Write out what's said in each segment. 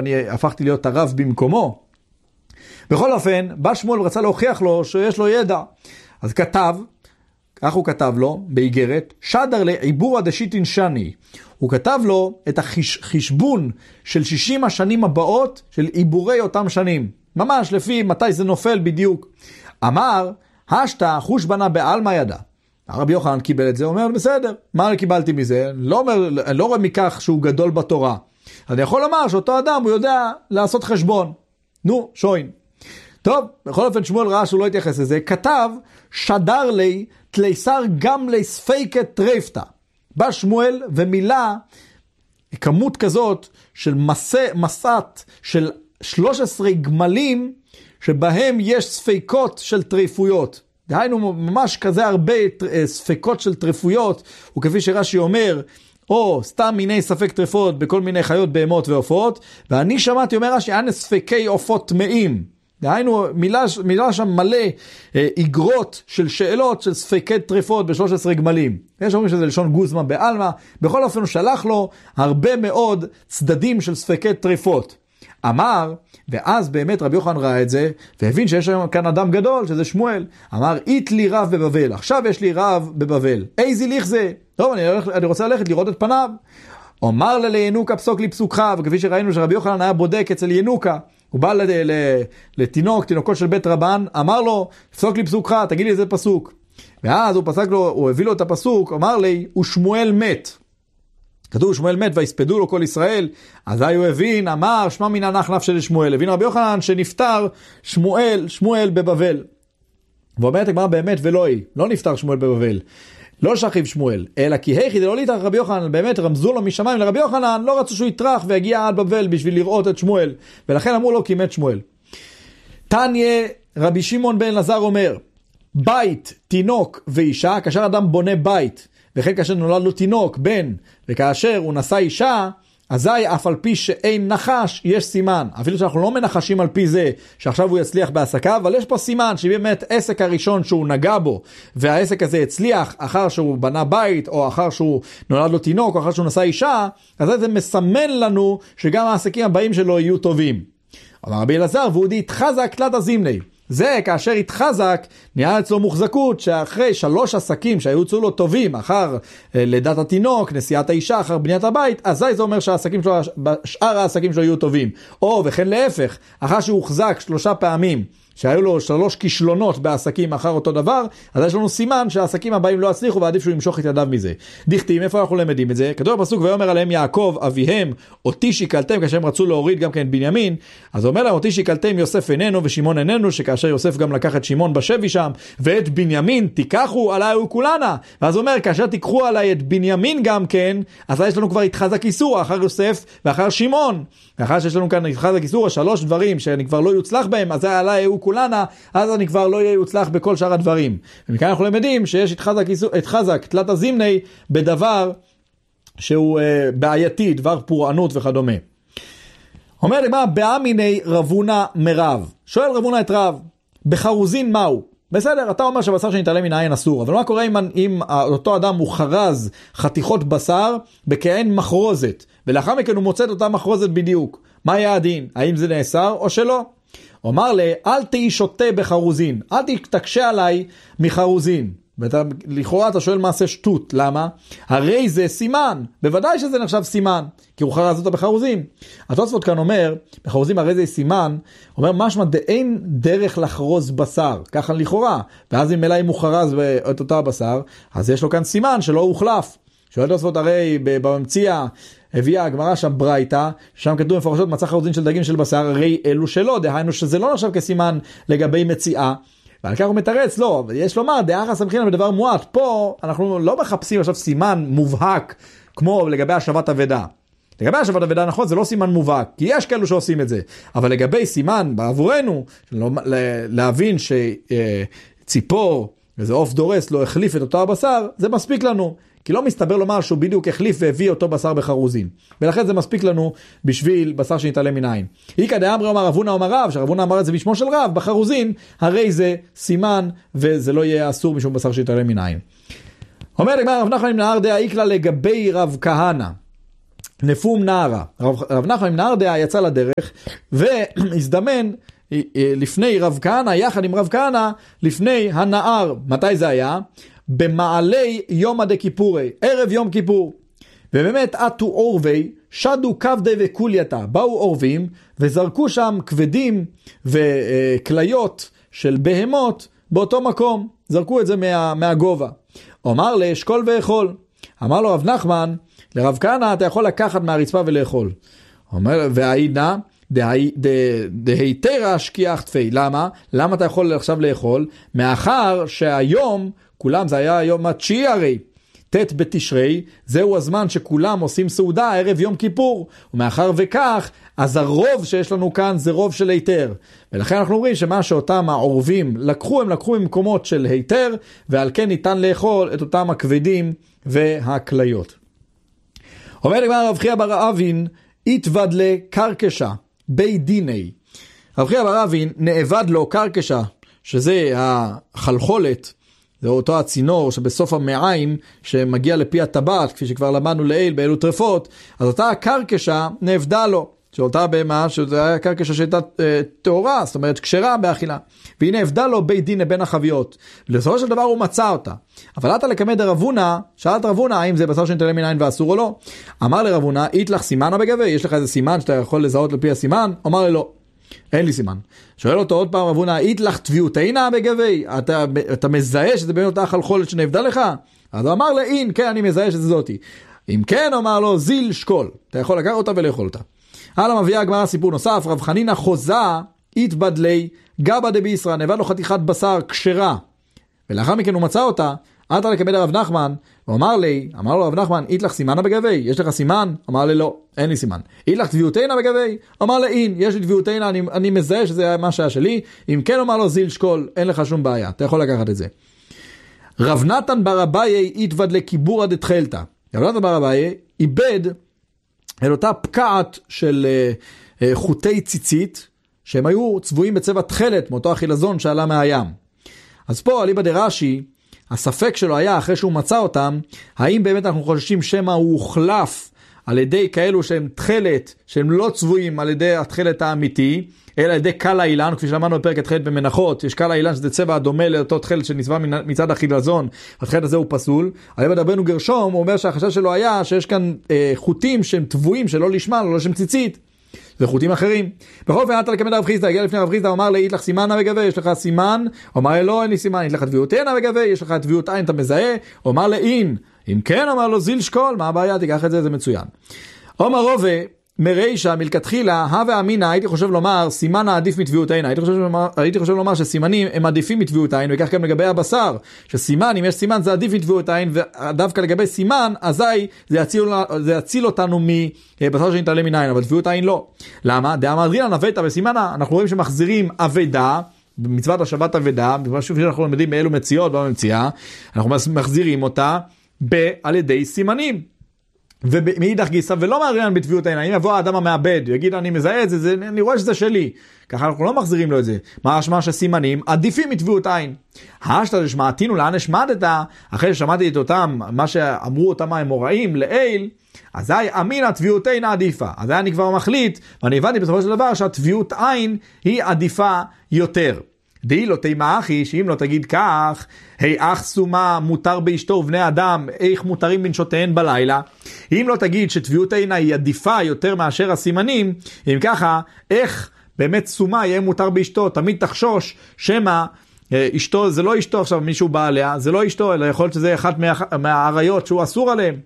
אני הפכתי להיות הרב במקומו. בכל אופן, בא שמואל ורצה להוכיח לו שיש לו ידע. אז כתב, כך הוא כתב לו, באיגרת, שדר לעיבורא דשיטין שני. הוא כתב לו את החשבון של 60 השנים הבאות של עיבורי אותם שנים. ממש לפי מתי זה נופל בדיוק. אמר, השתא חושבנא בעלמא ידע. הרבי יוחנן קיבל את זה, אומר, בסדר, מה קיבלתי מזה? לא רואה מכך שהוא גדול בתורה. אני יכול לומר שאותו אדם הוא יודע לעשות חשבון. נו, שוין. טוב, בכל אופן שמואל ראה שהוא לא התייחס לזה, כתב, שדר לי תליסר גם לספיקת טרפתא. בא שמואל ומילא כמות כזאת של מסעת של 13 גמלים, שבהם יש ספיקות של טריפויות. דהיינו ממש כזה הרבה ספיקות של טריפויות, וכפי שרש"י אומר, או סתם מיני ספק טריפות בכל מיני חיות, בהמות ועופות, ואני שמעתי אומר רש"י, אין ספיקי עופות טמאים. דהיינו מילה שם מלא איגרות של שאלות של ספיקי טריפות ב-13 גמלים. יש אומרים שזה לשון גוזמה בעלמא, בכל אופן הוא שלח לו הרבה מאוד צדדים של ספיקי טריפות. אמר, ואז באמת רבי יוחנן ראה את זה, והבין שיש כאן אדם גדול, שזה שמואל. אמר, אית לי רב בבבל, עכשיו יש לי רב בבבל. איזי ליך זה? טוב, אני רוצה ללכת לראות את פניו. אומר לה לינוקה פסוק לי פסוקך, וכפי שראינו שרבי יוחנן היה בודק אצל ינוקה, הוא בא תינוקות של בית רבן, אמר לו, פסוק לי פסוקך, תגיד לי איזה פסוק. ואז הוא הביא לו את הפסוק, אמר לי, ושמואל מת. כתוב שמואל מת והספדו לו כל ישראל, אז הוא הבין, אמר, שמע מן הנחנף של שמואל, הבין רבי יוחנן שנפטר שמואל בבבל. ואומרת הגמרא באמת ולא היא, לא נפטר שמואל בבבל, לא שכיב שמואל, אלא כי היכי זה לא ליטרח רבי יוחנן, באמת רמזו לו משמיים לרבי יוחנן, לא רצו שהוא יטרח ויגיע עד בבל בשביל לראות את שמואל, ולכן אמרו לו כי מת שמואל. תניא רבי שמעון בן אלעזר אומר, בית, תינוק ואישה, כאשר אדם בונה בית, וכן כאשר נולד לו תינוק, בן, וכאשר הוא נשא אישה, אזי אף על פי שאין נחש, יש סימן. אפילו שאנחנו לא מנחשים על פי זה, שעכשיו הוא יצליח בעסקה, אבל יש פה סימן שבאמת עסק הראשון שהוא נגע בו, והעסק הזה הצליח אחר שהוא בנה בית, או אחר שהוא נולד לו תינוק, או אחר שהוא נשא אישה, אז זה מסמן לנו שגם העסקים הבאים שלו יהיו טובים. אמר רבי אלעזר, והוא די התחזק תלת הזימני. זה כאשר התחזק, נהיה אצלו מוחזקות, שאחרי 3 עסקים שהיו אצלו לו טובים, אחר לידת התינוק, נסיעת האישה, אחר בניית הבית, אז זה אומר שהעסקים שלו, שאר העסקים שלו יהיו טובים. או וכן להפך, אחר שהוא הוחזק 3 פעמים, שהיו לו 3 כישלונות בעסקים אחר אותו דבר, אז יש לנו סימן שהעסקים הבאים לא הצליחו, ועדיף שהוא ימשוך את ידיו מזה. דכתיב, איפה אנחנו למדים את זה? כתוב בפסוק, ויאמר עליהם יעקב, אביהם, אותי שיקלתם, כאשר הם רצו להוריד גם כן בנימין, אז הוא אומר להם, אותי שיקלתם, יוסף איננו ושמעון איננו, שכאשר יוסף גם לקח את שמעון בשבי שם, ואת בנימין תיקחו עליי וכולנה. ואז הוא אומר, כאשר תיקחו עליי את בנימין גם כן, אז יש לנו כבר התחזק איסור, אחר יוסף ואחר שמעון. ואחר שיש לנו כאן התחזק איסור, 3 דברים שאני כבר לא יוצלח בהם, אז זה עליי כולנה, אז אני כבר לא יוצלח בכל שאר הדברים. ומכאן אנחנו למדים שיש התחזק תלת הזימני בדבר שהוא בעייתי, דבר פורענות וכדומה. אומר למה, באמיני רבונה מרב. שואל רבונה את רב, בחרוזין מהו? בסדר, אתה אומר שבשר שנתעלם מן העין אסור, אבל מה קורה אם אותו אדם הוא חרז חתיכות בשר בכעין מחרוזת, ולאחר מכן הוא מוצא את אותה מחרוזת בדיוק? מה היה הדין? האם זה נאסר או שלא? הוא אמר לי, אל תהי שותה בחרוזין, אל תקשה עליי מחרוזין. לכאורה אתה שואל מעשה שטות, למה? הרי זה סימן, בוודאי שזה נחשב סימן, כי הוא חרז אותה בחרוזים. התוספות כאן אומר, בחרוזים הרי זה סימן, אומר משמע דאין דרך לחרוז בשר, ככה לכאורה, ואז אם אליי הוא חרז את אותה בשר, אז יש לו כאן סימן שלא הוחלף. שואל התוספות הרי במציאה, הביאה הגמרא שם ברייתא, שם כתוב מפורשות מצא חרוזין של דגים של בשר, הרי אלו שלא, דהיינו שזה לא נחשב כסימן לגבי מציאה, ועל כך הוא מתרץ, לא, יש לומר, דאחא סמכינן בדבר מועט, פה אנחנו לא מחפשים עכשיו סימן מובהק, כמו לגבי השבת אבדה. לגבי השבת אבדה, נכון, זה לא סימן מובהק, כי יש כאלו שעושים את זה, אבל לגבי סימן, בעבורנו, להבין שציפור, וזה עוף דורס, לא החליף את אותו הבשר, זה מספיק לנו. כי לא מסתבר לומר שהוא בדיוק החליף והביא אותו בשר בחרוזין. ולכן זה מספיק לנו בשביל בשר שנתעלם מן העין. איקא דאמרי אומר רבונה אומר רב, שרבונה אמר את זה בשמו של רב, בחרוזין, הרי זה סימן, וזה לא יהיה אסור משום בשר שנתעלם מן העין. אומר לגמרי רב נחמן בן נהרדעא איקלה לגבי רב כהנא. נפום נערה. רב נחמן עם נהר דעה יצא לדרך, והזדמן לפני רב כהנא, יחד עם רב כהנא, לפני הנהר. מתי זה היה? במעלי יום דכיפורי, ערב יום כיפור. ובאמת עטו עורבי, שדו כבדי וקולייתה, באו עורבים וזרקו שם כבדים וכליות של בהמות באותו מקום, זרקו את זה מהגובה. אמר לאשכול ואכול. אמר לו רב נחמן, לרב כהנא אתה יכול לקחת מהרצפה ולאכול. אומר, והעידנה דהיתרה שקיח תפי. למה? למה אתה יכול עכשיו לאכול? מאחר שהיום, כולם זה היה יום התשיעי הרי, ת' בתשרי, זהו הזמן שכולם עושים סעודה ערב יום כיפור, ומאחר וכך, אז הרוב שיש לנו כאן זה רוב של היתר. ולכן אנחנו אומרים שמה שאותם העורבים לקחו, הם לקחו ממקומות של היתר, ועל כן ניתן לאכול את אותם הכבדים והכליות. אומר לגמרי רב חייא בר אבין, התווד לקרקשה, בי דיני. רב חייא בר אבין נאבד לו קרקשה, שזה החלחולת, זה אותו הצינור שבסוף המעיים שמגיע לפי הטבעת, כפי שכבר למדנו לעיל באלו טרפות, אז אותה הקרקשה נאבדה לו, שאותה בהמה, שזה היה קרקשה שהייתה טהורה, זאת אומרת כשרה באכילה, והיא נאבדה לו בי דין בין החביות, ולסופו של דבר הוא מצא אותה. אבל אתה לקמא דרב הונא, שאלת רב הונא האם זה בשר שנתעלם מן העין ואסור או לא. אמר לרב הונא, אית לך סימן בגבי, יש לך איזה סימן שאתה יכול לזהות לפי הסימן? אמר לי לא. אין לי סימן. שואל אותו עוד פעם רב הונא, אית לך תביעותינה בגבי, אתה מזהה שזה בין אותה החלחולת שנאבדה לך? אז הוא אמר לאין, כן, אני מזהה שזה זאתי. אם כן, אמר לו, זיל שקול, אתה יכול לקח אותה ולאכול אותה. הלאה מביאה הגמרא סיפור נוסף, רב חנינא חוזה התבדלי גבא דביסרא, נאבד לו חתיכת בשר כשרה, ולאחר מכן הוא מצא אותה. עתה לקמא דרב נחמן, ואמר לו רב נחמן, אית לך סימנה בגבי, יש לך סימן? אמר לי לא, אין לי סימן. אית לך תביעותינה בגבי? אמר לי אין, יש לי תביעותינה, אני מזהה שזה מה שהיה שלי. אם כן, אמר לו זיל שקול, אין לך שום בעיה, אתה יכול לקחת את זה. רב נתן בר אביי התווד לקיבורא דתחלתא. רב נתן בר אביי איבד את אותה פקעת של חוטי ציצית, שהם היו צבועים בצבע תכלת, מאותו החילזון שעלה מהים. אז פה, אליבא דרש"י, הספק שלו היה, אחרי שהוא מצא אותם, האם באמת אנחנו חוששים שמא הוא הוחלף על ידי כאלו שהם תכלת, שהם לא צבועים על ידי התכלת האמיתי, אלא על ידי קל האילן, כפי שלמדנו בפרק התכלת במנחות, יש קל האילן שזה צבע דומה לאותו תכלת שנצבע מצד החילזון, התכלת הזה הוא פסול. על ידי רבנו גרשום, הוא אומר שהחשש שלו היה שיש כאן חוטים שהם טבועים, שלא לשמה, לא לשם ציצית. וחוטים אחרים. בכל אופן, אתה לקמא דרב חיסדא, הגיע לפני רב חיסדא, אמר לי, אית לך סימנה בגבי, יש לך סימן? אמר לי, לא, אין לי סימן, אית לך תביעותינה בגבי, יש לך תביעות עין, אתה מזהה? אמר לי, אין. אם כן, אמר לו, זיל שקול, מה הבעיה? תיקח את זה, זה מצוין. אומר רובה, מרישא מלכתחילה, הווה אמינא, הייתי חושב לומר, סימן העדיף מתביעותינה. הייתי חושב לומר שסימנים הם עדיפים מתביעותיין, וכך גם לגבי הבשר, שסימן, אם יש סימן, זה עדיף מתביעותיין, ודווקא לגבי סימן, אזי זה יציל אותנו מבשר שנתעלם מן העין, אבל תביעותיין לא. למה? דאמרינן אבדה בסימנה, אנחנו רואים שמחזירים אבדה, במצוות השבת אבדה, משהו שאנחנו לומדים באלו מציאות, במציאה, אנחנו מחזירים אותה על ידי סימנים. ומאידך גיסא, ולא מערינן בתביעות העין. אם יבוא האדם המעבד, יגיד אני מזהה את זה, אני רואה שזה שלי. ככה אנחנו לא מחזירים לו את זה. מה השמע שסימנים עדיפים מתביעות עין. השתא דשמעתינו לאן השמדת, אחרי ששמעתי את אותם, מה שאמרו אותם האמוראים לעיל, אזי אמינא תביעותינה עדיפה. אז אני כבר מחליט, ואני הבנתי בסופו של דבר שהתביעות עין היא עדיפה יותר. די לא תימא אחי, שאם לא תגיד כך, היי אח סומה מותר באשתו ובני אדם, איך מותרים בנשותיהן בלילה. אם לא תגיד שתביעותינה היא עדיפה יותר מאשר הסימנים, אם ככה, איך באמת סומה יהיה מותר באשתו? תמיד תחשוש שמה אשתו, זה לא אשתו עכשיו מישהו בא עליה, זה לא אשתו, אלא יכול להיות שזה אחת מהעריות שהוא אסור עליהם,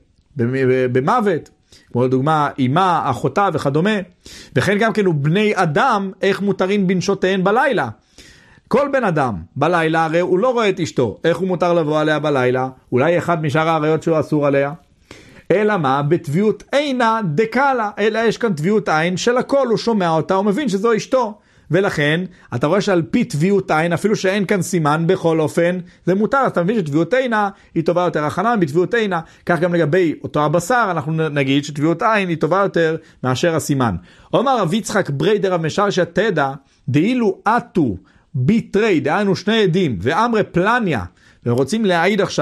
במוות. כמו לדוגמה, אמא, אחותה וכדומה. וכן גם כן הוא בני אדם, איך מותרים בנשותיהן בלילה. כל בן אדם בלילה הרי הוא לא רואה את אשתו, איך הוא מותר לבוא עליה בלילה? אולי אחד משאר העריות שהוא אסור עליה? אלא מה? בתביעות עינה דקלה, אלא יש כאן תביעות עין של הכל, הוא שומע אותה, הוא מבין שזו אשתו. ולכן, אתה רואה שעל פי תביעות עין, אפילו שאין כאן סימן בכל אופן, זה מותר, אז אתה מבין שתביעות עינה היא טובה יותר, החנן בתביעות עינה, כך גם לגבי אותו הבשר, אנחנו נגיד שתביעות עין היא טובה יותר מאשר הסימן. אומר רב יצחק בריידר המשרשיא תדע, דאילו עטו ביטרי, דהיינו שני עדים, ואמרי פלניה, ורוצים להעיד עכשיו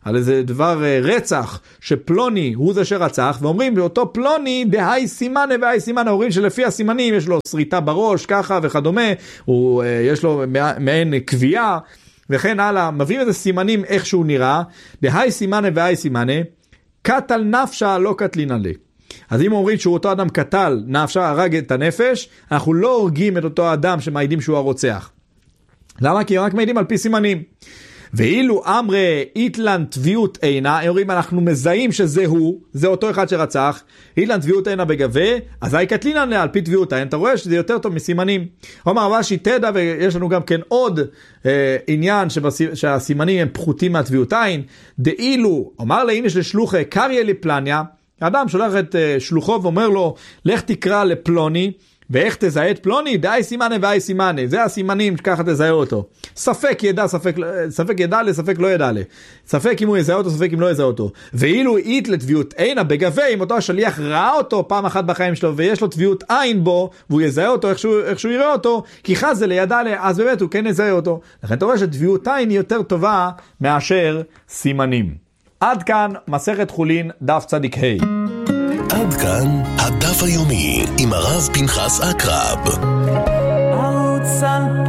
על איזה דבר רצח, שפלוני הוא זה שרצח, ואומרים באותו פלוני, דהי סימנה והי סימנה, אומרים שלפי הסימנים יש לו שריטה בראש, ככה וכדומה, יש לו מעין קביעה, וכן הלאה, מביאים איזה סימנים איך שהוא נראה, דהי סימנה והי סימנה, קטל נפשה לא קטלין עלי. אז אם אומרים שהוא אותו אדם קטל נפשה, הרג את הנפש, אנחנו לא הורגים את אותו אדם שמעידים שהוא הרוצח. למה? כי הם רק מעידים על פי סימנים. ואילו אמרי איתלן תביעות אינה, הם אומרים אנחנו מזהים שזה הוא, זה אותו אחד שרצח, איתלן תביעות אינה בגבה, אז היא קטלינן על פי תביעות אינה, אתה רואה שזה יותר טוב מסימנים. אומר רש"י תדע, ויש לנו גם כן עוד עניין שהסימנים הם פחותים מהתביעות עין, דאילו, אומר לה אם יש לשלוחה קריה לפלניה, האדם שולח את שלוחו ואומר לו, לך תקרא לפלוני, ואיך תזהה את פלוני? דאי סימנה ואי סימנה. זה הסימנים שככה תזהה אותו. ספק ידע, ספק ידע לספק לא ידע לה. ספק אם הוא יזהה אותו, ספק אם לא יזהה אותו. ואילו אית לתביעות אינה בגבי, אם אותו השליח ראה אותו פעם אחת בחיים שלו, ויש לו תביעות עין בו, והוא יזהה אותו איך שהוא יראה אותו, כי חזה לידע לה, אז באמת הוא כן יזהה אותו. לכן אתה רואה שתביעות עין היא יותר טובה מאשר סימנים. עד כאן מסכת חולין דף צדיק ה'. עד כאן הדף היומי עם הרב פנחס אקרב. ערוץ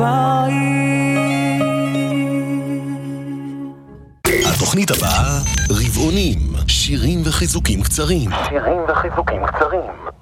2000. התוכנית הבאה, רבעונים, שירים וחיזוקים קצרים.